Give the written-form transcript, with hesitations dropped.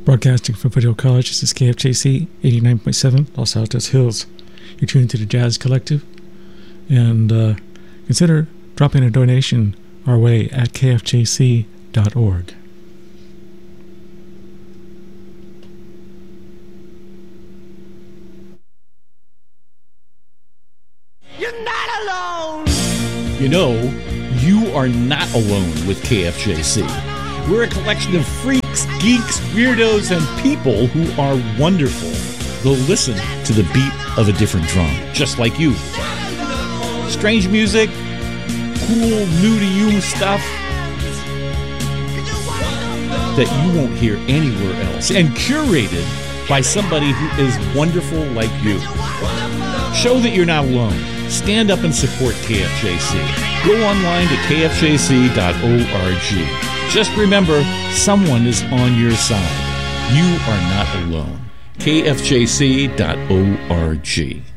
Broadcasting from Foothill College, this is KFJC 89.7 Los Altos Hills. You're tuned to the Jazz Collective, and consider dropping a donation our way at kfjc.org. You're not alone! You know, you are not alone with KFJC. We're a collection of freaks, geeks, weirdos, and people who are wonderful. They'll listen to the beat of a different drum, just like you. Strange music, cool, new-to-you stuff that you won't hear anywhere else, and curated by somebody who is wonderful like you. Show that you're not alone. Stand up and support KFJC. Go online to kfjc.org. Just remember, someone is on your side. You are not alone. kfjc.org.